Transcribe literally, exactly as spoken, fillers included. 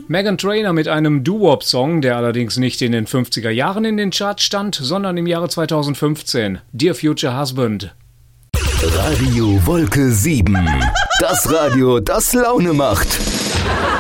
Meghan Trainor mit einem Doo-Wop-Song, der allerdings nicht in den fünfziger Jahren in den Charts stand, sondern im Jahre zweitausendfünfzehn. Dear Future Husband. Radio Wolke sieben. Das Radio, das Laune macht.